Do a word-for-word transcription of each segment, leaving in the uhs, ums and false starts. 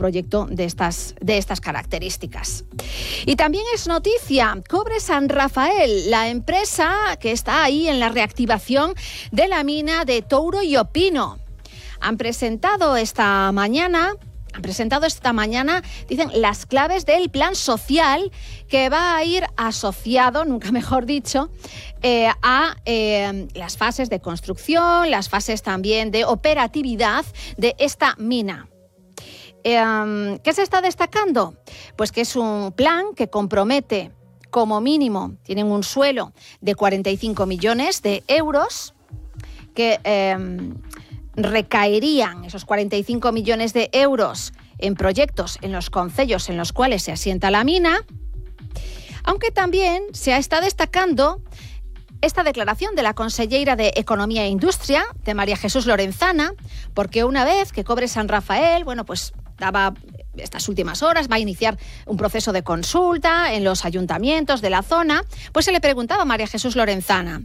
proyecto de estas, de estas características. Y también es noticia, Cobre San Rafael, la empresa que está ahí en la reactivación de la mina de Touro y Opino. Han presentado esta mañana... Han presentado esta mañana, dicen, las claves del plan social que va a ir asociado, nunca mejor dicho, eh, a eh, las fases de construcción, las fases también de operatividad de esta mina. Eh, ¿Qué se está destacando? Pues que es un plan que compromete, como mínimo, tienen un suelo de cuarenta y cinco millones de euros que... Eh, recaerían esos cuarenta y cinco millones de euros en proyectos en los concellos en los cuales se asienta la mina, aunque también se está destacando esta declaración de la conselleira de Economía e Industria, de María Jesús Lorenzana, porque una vez que Cobre San Rafael, bueno, pues daba estas últimas horas, va a iniciar un proceso de consulta en los ayuntamientos de la zona, pues se le preguntaba a María Jesús Lorenzana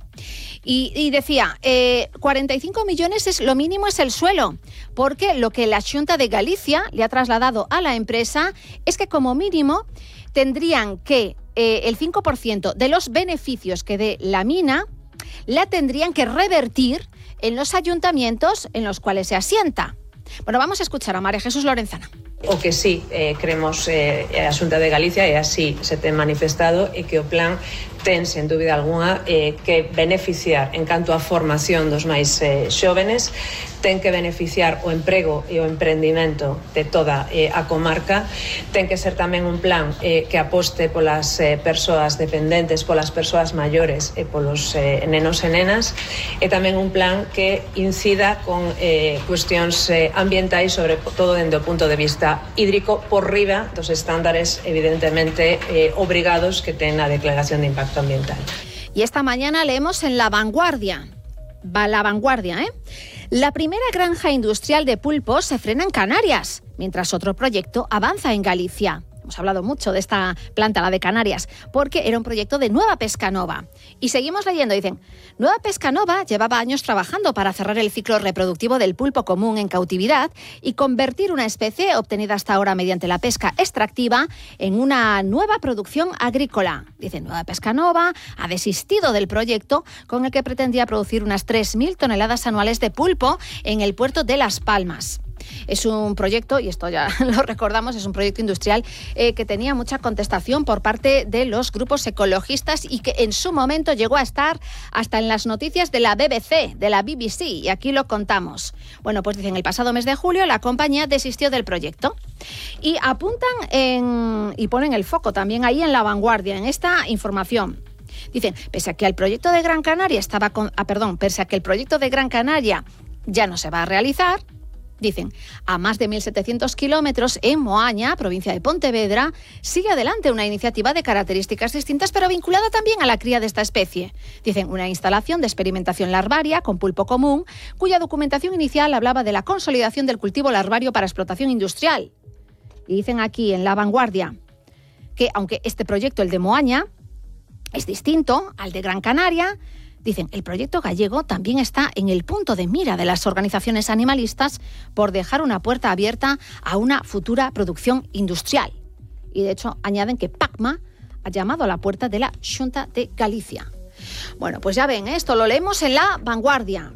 y, y decía, eh, cuarenta y cinco millones es lo mínimo, es el suelo, porque lo que la Xunta de Galicia le ha trasladado a la empresa es que como mínimo tendrían que eh, el cinco por ciento de los beneficios que dé la mina la tendrían que revertir en los ayuntamientos en los cuales se asienta. Bueno, vamos a escuchar a María Jesús Lorenzana. O que sí, eh, creemos eh, a Xunta de Galicia e así se ten manifestado e que o plan ten, sen dúbida algunha, eh, que beneficiar en canto á formación dos máis eh, xóvenes, ten que beneficiar o emprego e o emprendimento de toda eh, a comarca, ten que ser tamén un plan eh, que aposte polas eh, persoas dependentes, polas persoas maiores e polos eh, nenos e nenas, e tamén un plan que incida con eh, cuestións eh, ambientais, sobre todo dende o punto de vista hídrico, por riba dos estándares evidentemente eh, obrigados que ten a Declaración de Impacto Ambiental. Y esta mañana leemos en La Vanguardia, va La Vanguardia, ¿eh? La primera granja industrial de pulpos se frena en Canarias, mientras otro proyecto avanza en Galicia. Hemos hablado mucho de esta planta, la de Canarias, porque era un proyecto de Nueva Pescanova. Y seguimos leyendo, dicen, Nueva Pescanova llevaba años trabajando para cerrar el ciclo reproductivo del pulpo común en cautividad y convertir una especie obtenida hasta ahora mediante la pesca extractiva en una nueva producción agrícola. Dicen, Nueva Pescanova ha desistido del proyecto con el que pretendía producir unas tres mil toneladas anuales de pulpo en el puerto de Las Palmas. Es un proyecto, y esto ya lo recordamos, es un proyecto industrial eh, que tenía mucha contestación por parte de los grupos ecologistas y que en su momento llegó a estar hasta en las noticias de la B B C, de la B B C, y aquí lo contamos. Bueno, pues dicen, el pasado mes de julio la compañía desistió del proyecto y apuntan en, y ponen el foco también ahí en La Vanguardia, en esta información. Dicen, pese a que el proyecto de Gran Canaria estaba con, ah, perdón, pese a que el proyecto de Gran Canaria ya no se va a realizar, dicen, a más de mil setecientos kilómetros en Moaña, provincia de Pontevedra, sigue adelante una iniciativa de características distintas, pero vinculada también a la cría de esta especie. Dicen, una instalación de experimentación larvaria con pulpo común, cuya documentación inicial hablaba de la consolidación del cultivo larvario para explotación industrial. Y dicen aquí en La Vanguardia que, aunque este proyecto, el de Moaña, es distinto al de Gran Canaria, dicen, el proyecto gallego también está en el punto de mira de las organizaciones animalistas por dejar una puerta abierta a una futura producción industrial. Y de hecho añaden que PACMA ha llamado a la puerta de la Xunta de Galicia. Bueno, pues ya ven, ¿eh? Esto lo leemos en La Vanguardia.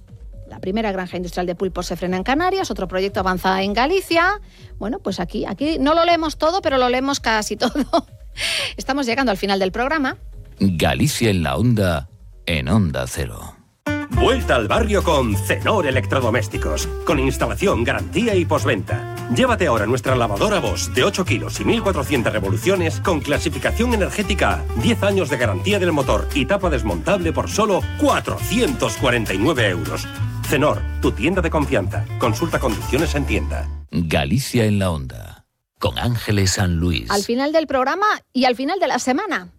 La primera granja industrial de pulpos se frena en Canarias, otro proyecto avanza en Galicia. Bueno, pues aquí, aquí no lo leemos todo, pero lo leemos casi todo. Estamos llegando al final del programa. Galicia en la Onda, en Onda Cero. Vuelta al barrio con Cenor Electrodomésticos, con instalación, garantía y postventa. Llévate ahora nuestra lavadora Bosch de ocho kilos y mil cuatrocientas revoluciones con clasificación energética, diez años de garantía del motor y tapa desmontable por solo cuatrocientos cuarenta y nueve euros. Cenor, tu tienda de confianza. Consulta condiciones en tienda. Galicia en la Onda, con Ángeles San Luis. Al final del programa y al final de la semana.